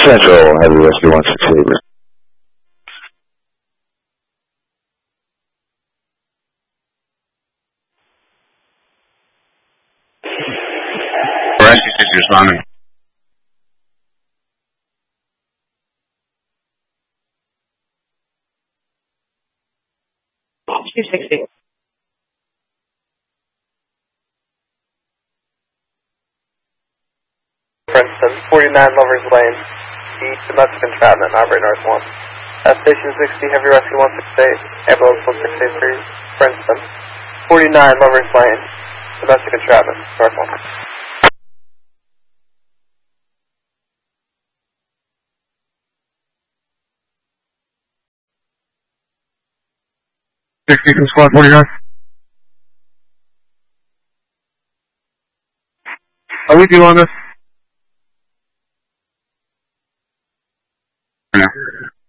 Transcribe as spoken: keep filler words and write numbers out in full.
Central, Heavy Rescue one sixty-eight. Rescue six responding. two sixty. Princeton, forty-nine Lovers Lane, East domestic entrapment, operate north one. Uh, Station sixty, Heavy Rescue one sixty-eight, ambulance one six eight three, Princeton, forty-nine Lovers Lane, domestic entrapment, north one. sixty from squad forty-nine. Are we due on this? No.